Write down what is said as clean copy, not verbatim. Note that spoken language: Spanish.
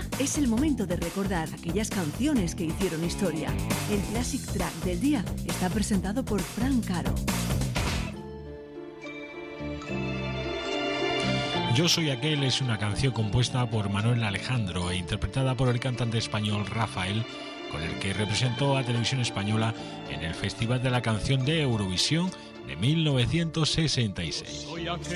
es el momento de recordar aquellas canciones que hicieron historia. El Classic Track del día está presentado por Fran Caro. Yo soy aquel es una canción compuesta por Manuel Alejandro e interpretada por el cantante español Rafael, con el que representó a Televisión Española en el Festival de la Canción de Eurovisión de 1966.